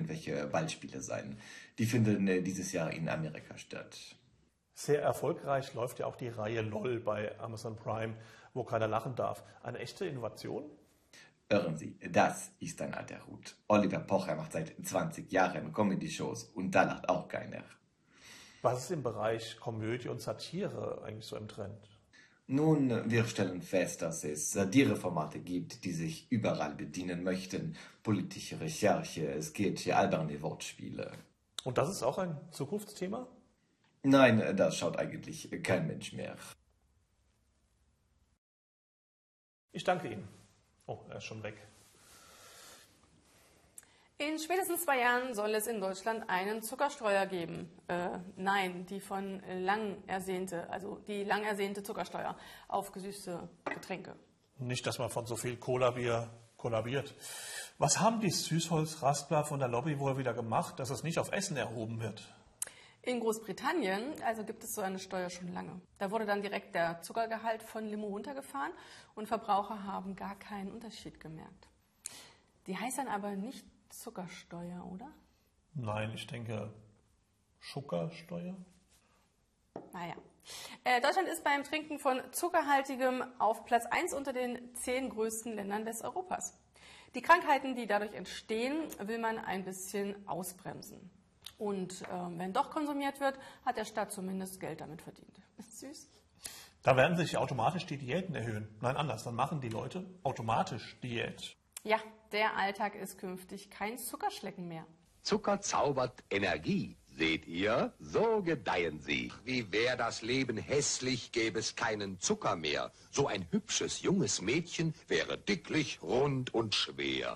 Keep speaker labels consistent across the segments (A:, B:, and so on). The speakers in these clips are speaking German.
A: irgendwelche Ballspiele sein. Die finden dieses Jahr in Amerika statt.
B: Sehr erfolgreich läuft ja auch die Reihe LOL bei Amazon Prime, wo keiner lachen darf. Eine echte Innovation?
A: Hören Sie, das ist ein alter Hut. Oliver Pocher macht seit 20 Jahren Comedy-Shows und da lacht auch keiner.
B: Was ist im Bereich Komödie und Satire eigentlich so im Trend?
A: Nun, wir stellen fest, dass es Satireformate gibt, die sich überall bedienen möchten. Politische Recherche, es geht hier alberne Wortspiele.
B: Und das ist auch ein Zukunftsthema?
A: Nein, das schaut eigentlich kein Mensch mehr.
B: Ich danke Ihnen. Oh, er ist schon weg.
C: In spätestens 2 Jahren soll es in Deutschland einen Zuckersteuer geben. Nein, die lang ersehnte Zuckersteuer auf gesüßte Getränke.
B: Nicht, dass man von so viel Cola-Bier kollabiert. Was haben die Süßholzraspler von der Lobby wohl wieder gemacht, dass es nicht auf Essen erhoben wird?
C: In Großbritannien gibt es so eine Steuer schon lange. Da wurde dann direkt der Zuckergehalt von Limo runtergefahren und Verbraucher haben gar keinen Unterschied gemerkt. Die heißt dann aber nicht Zuckersteuer, oder?
B: Nein, ich denke Zuckersteuer.
C: Naja. Deutschland ist beim Trinken von Zuckerhaltigem auf Platz 1 unter den 10 größten Ländern Westeuropas. Die Krankheiten, die dadurch entstehen, will man ein bisschen ausbremsen. Und wenn doch konsumiert wird, hat der Staat zumindest Geld damit verdient. Ist süß.
B: Da werden sich automatisch die Diäten erhöhen. Nein, anders. Dann machen die Leute automatisch Diät.
C: Ja, der Alltag ist künftig kein Zuckerschlecken mehr.
D: Zucker zaubert Energie. Seht ihr? So gedeihen sie. Wie wär das Leben hässlich, gäbe es keinen Zucker mehr. So ein hübsches, junges Mädchen wäre dicklich, rund und schwer.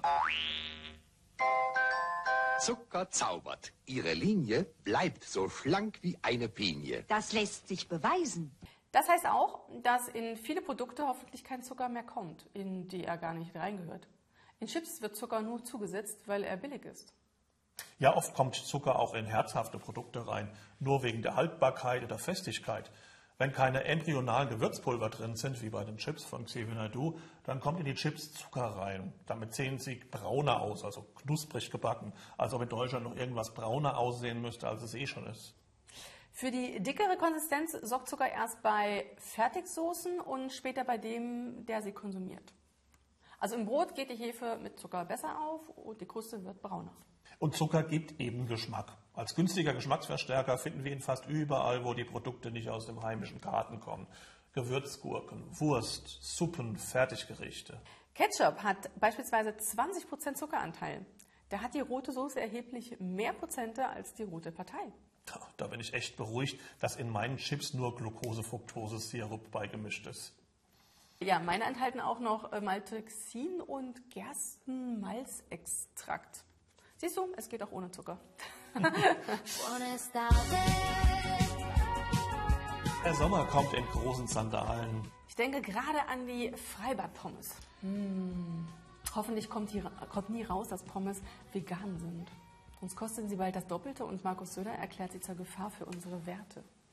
D: Zucker zaubert. Ihre Linie bleibt so schlank wie eine Pinie.
E: Das lässt sich beweisen.
C: Das heißt auch, dass in viele Produkte hoffentlich kein Zucker mehr kommt, in die er gar nicht reingehört. In Chips wird Zucker nur zugesetzt, weil er billig ist.
B: Ja, oft kommt Zucker auch in herzhafte Produkte rein, nur wegen der Haltbarkeit oder Festigkeit. Wenn keine embryonalen Gewürzpulver drin sind, wie bei den Chips von Xavier Naidoo, dann kommt in die Chips Zucker rein. Damit sehen sie brauner aus, also knusprig gebacken, als ob in Deutschland noch irgendwas brauner aussehen müsste, als es eh schon ist.
C: Für die dickere Konsistenz sorgt Zucker erst bei Fertigsoßen und später bei dem, der sie konsumiert. Also im Brot geht die Hefe mit Zucker besser auf und die Kruste wird brauner.
B: Und Zucker gibt eben Geschmack. Als günstiger Geschmacksverstärker finden wir ihn fast überall, wo die Produkte nicht aus dem heimischen Garten kommen. Gewürzgurken, Wurst, Suppen, Fertiggerichte.
C: Ketchup hat beispielsweise 20% Zuckeranteil. Da hat die rote Soße erheblich mehr Prozente als die rote Partei.
B: Da bin ich echt beruhigt, dass in meinen Chips nur Glucose-Fructose-Sirup beigemischt ist.
C: Ja, meine enthalten auch noch Maltodextrin und Gerstenmalzextrakt. Siehst du, es geht auch ohne Zucker.
B: Der Sommer kommt in großen Sandalen.
C: Ich denke gerade an die Freibad-Pommes. Hoffentlich kommt nie raus, dass Pommes vegan sind. Sonst kosten sie bald das Doppelte und Markus Söder erklärt sie zur Gefahr für unsere Werte.